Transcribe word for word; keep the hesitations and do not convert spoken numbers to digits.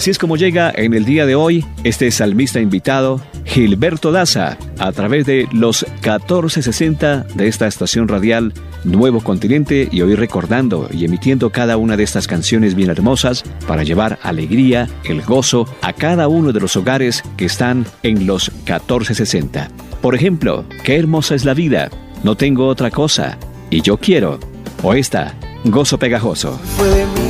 Así es como llega en el día de hoy este salmista invitado, Gilberto Daza, a través de los catorce sesenta de esta estación radial Nuevo Continente, y hoy recordando y emitiendo cada una de estas canciones bien hermosas para llevar alegría, el gozo a cada uno de los hogares que están en los catorce sesenta. Por ejemplo, qué hermosa es la vida, no tengo otra cosa, y yo quiero. O esta, Gozo Pegajoso. Fue de mí